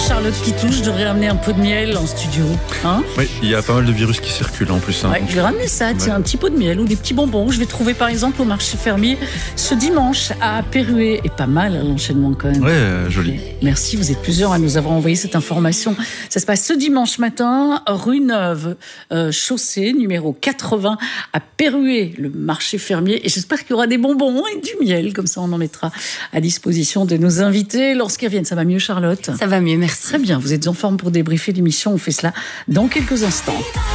Charlotte qui touche, je devrais amener un peu de miel en studio. Hein, oui, il y a pas mal de virus qui circulent en plus. Hein, ouais, je vais ramener ça, tiens, un petit pot de miel ou des petits bonbons. Je vais trouver par exemple au marché fermier ce dimanche à Perruet. Et pas mal l'enchaînement quand même. Ouais, joli. Merci, vous êtes plusieurs à nous avoir envoyé cette information. Ça se passe ce dimanche matin, rue Neuve, chaussée, numéro 80, à Perruet, le marché fermier. Et j'espère qu'il y aura des bonbons et du miel, comme ça on en mettra à disposition de nos invités lorsqu'ils reviennent. Ça va mieux, Charlotte ? Ça va mieux, merci. Très bien, vous êtes en forme pour débriefer l'émission. On fait cela dans quelques instants.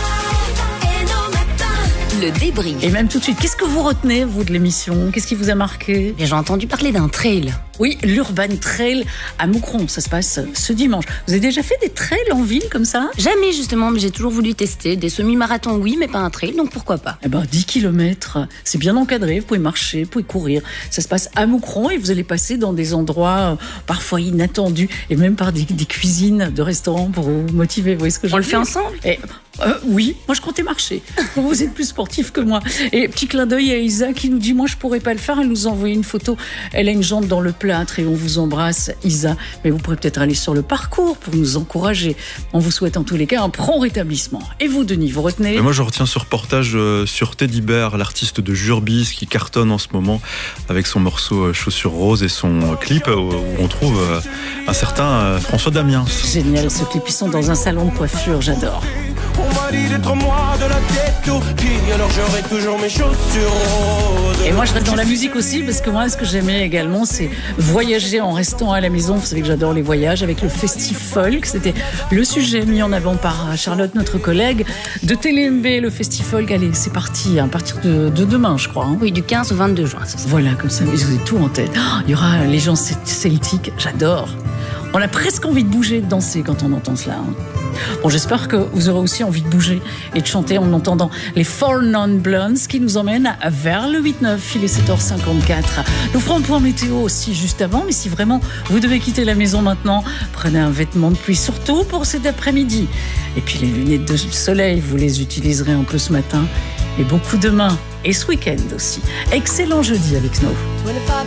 Le débrief. Et même tout de suite, qu'est-ce que vous retenez, vous, de l'émission ? Qu'est-ce qui vous a marqué ? J'ai entendu parler d'un trail. Oui, l'Urban Trail à Moucron. Ça se passe ce dimanche. Vous avez déjà fait des trails en ville comme ça ? Jamais, justement, mais j'ai toujours voulu tester. Des semi-marathons, oui, mais pas un trail, donc pourquoi pas ? 10 km, c'est bien encadré. Vous pouvez marcher, vous pouvez courir. Ça se passe à Moucron et vous allez passer dans des endroits parfois inattendus et même par des cuisines de restaurants pour vous motiver. Vous voyez ce que je veux dire ? On le fait ensemble ? Oui, moi je comptais marcher. Vous êtes plus sportif que moi. Et petit clin d'œil à Isa qui nous dit moi je pourrais pas le faire. Elle nous a envoyé une photo. Elle a une jambe dans le plâtre et on vous embrasse, Isa. Mais vous pourrez peut-être aller sur le parcours pour nous encourager. On vous souhaite en tous les cas un prompt rétablissement. Et vous, Denis, vous retenez ? Moi je retiens ce reportage sur Teddy Bear, l'artiste de Jurbis qui cartonne en ce moment avec son morceau Chaussures Roses et son clip où on trouve un certain François Damiens. Génial ce clip. Ils sont dans un salon de coiffure, j'adore. On m'a dit d'être moi de la tête aux pieds, alors j'aurai toujours mes chaussures roses. Et moi je reste dans la musique aussi parce que moi ce que j'aimais également c'est voyager en restant à la maison. Vous savez que j'adore les voyages avec le Festifolk. C'était le sujet mis en avant par Charlotte, notre collègue de TLMB, le Festifolk. Allez, c'est parti à partir de demain je crois. Hein. Oui, du 15 au 22 juin. C'est ça. Voilà, comme ça, vous avez tout en tête. Il y aura les gens celtiques, j'adore. On a presque envie de bouger, de danser quand on entend cela. Hein. Bon, j'espère que vous aurez aussi envie de bouger et de chanter en entendant les Four Non Blondes qui nous emmènent vers le 8-9, il est 7h54. Nous ferons un point météo aussi juste avant, mais si vraiment vous devez quitter la maison maintenant, prenez un vêtement de pluie, surtout pour cet après-midi. Et puis les lunettes de soleil, vous les utiliserez un peu ce matin et beaucoup demain et ce week-end aussi. Excellent jeudi avec nous.